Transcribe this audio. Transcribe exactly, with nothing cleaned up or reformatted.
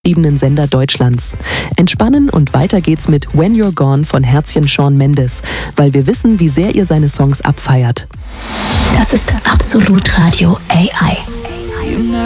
liebenden Sender Deutschlands. Entspannen und weiter geht's mit When You're Gone von Herzchen Shawn Mendes, weil wir wissen, wie sehr ihr seine Songs abfeiert. Das ist Absolut Radio A I.